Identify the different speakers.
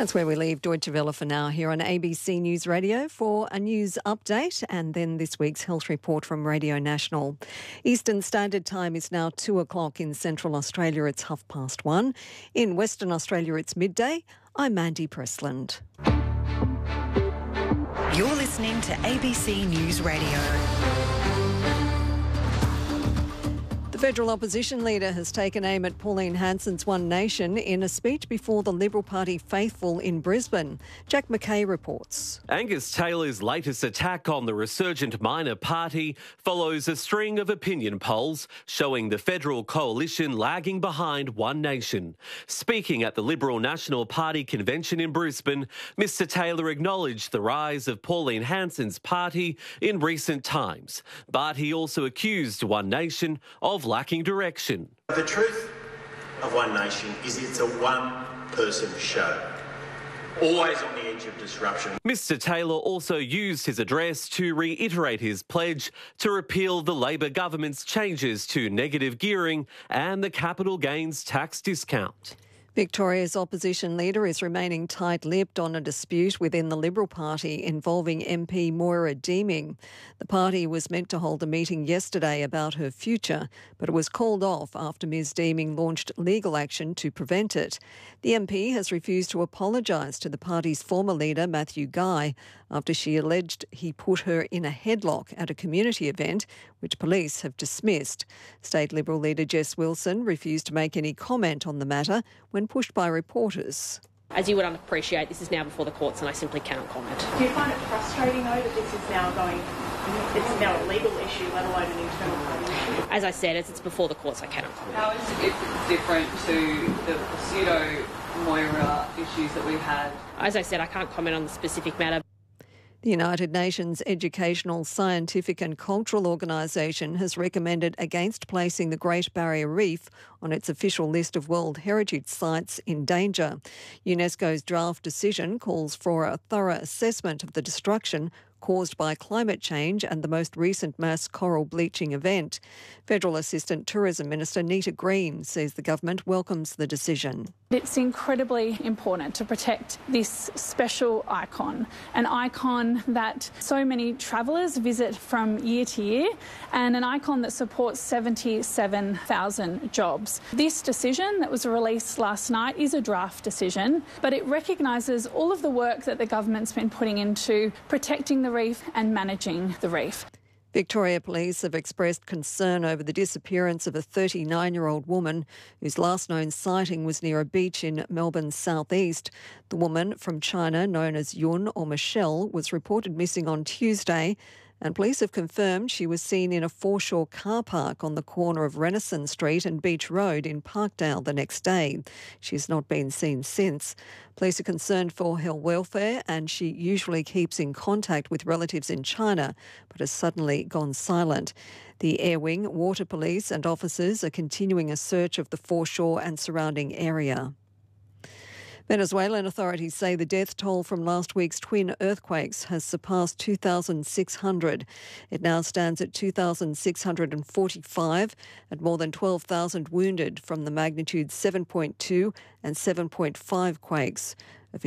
Speaker 1: That's where we leave Deutsche Welle for now here on ABC News Radio for a news update and then this week's health report from Radio National. Eastern Standard Time is now 2 o'clock. In Central Australia, it's 1:30. In Western Australia, it's midday. I'm Mandy Pressland.
Speaker 2: You're listening to ABC News Radio.
Speaker 1: The federal opposition leader has taken aim at Pauline Hanson's One Nation in a speech before the Liberal Party faithful in Brisbane. Jack McKay reports.
Speaker 3: Angus Taylor's latest attack on the resurgent minor party follows a string of opinion polls showing the federal coalition lagging behind One Nation. Speaking at the Liberal National Party convention in Brisbane, Mr Taylor acknowledged the rise of Pauline Hanson's party in recent times, but he also accused One Nation of lacking direction.
Speaker 4: The truth of One Nation is it's a one-person show, always on the edge of disruption.
Speaker 3: Mr Taylor also used his address to reiterate his pledge to repeal the Labor government's changes to negative gearing and the capital gains tax discount.
Speaker 1: Victoria's opposition leader is remaining tight-lipped on a dispute within the Liberal Party involving MP Moira Deeming. The party was meant to hold a meeting yesterday about her future, but it was called off after Ms Deeming launched legal action to prevent it. The MP has refused to apologise to the party's former leader, Matthew Guy, after she alleged he put her in a headlock at a community event, which police have dismissed. State Liberal leader Jess Wilson refused to make any comment on the matter when pushed by reporters.
Speaker 5: As you would appreciate, this is now before the courts and I simply cannot comment.
Speaker 6: Do you find it frustrating, though, that this is now it's now a legal issue, let alone an internal party issue?
Speaker 5: As I said, as it's before the courts, I cannot comment.
Speaker 7: How is it different to the pseudo-Moira issues that we've had?
Speaker 5: As I said, I can't comment on the specific matter.
Speaker 1: The United Nations Educational, Scientific and Cultural Organisation has recommended against placing the Great Barrier Reef on its official list of World Heritage Sites in danger. UNESCO's draft decision calls for a thorough assessment of the destruction caused by climate change and the most recent mass coral bleaching event. Federal Assistant Tourism Minister Nita Green says the government welcomes the decision.
Speaker 8: It's incredibly important to protect this special icon, an icon that so many travellers visit from year to year and an icon that supports 77,000 jobs. This decision that was released last night is a draft decision, but it recognises all of the work that the government's been putting into protecting the reef and managing the reef.
Speaker 1: Victoria Police have expressed concern over the disappearance of a 39-year-old woman whose last known sighting was near a beach in Melbourne's southeast. The woman from China, known as Yun or Michelle, was reported missing on Tuesday, and police have confirmed she was seen in a foreshore car park on the corner of Renison Street and Beach Road in Parkdale the next day. She's not been seen since. Police are concerned for her welfare, and she usually keeps in contact with relatives in China but has suddenly gone silent. The Air Wing, Water Police and officers are continuing a search of the foreshore and surrounding area. Venezuelan authorities say the death toll from last week's twin earthquakes has surpassed 2,600. It now stands at 2,645 and more than 12,000 wounded from the magnitude 7.2 and 7.5 quakes.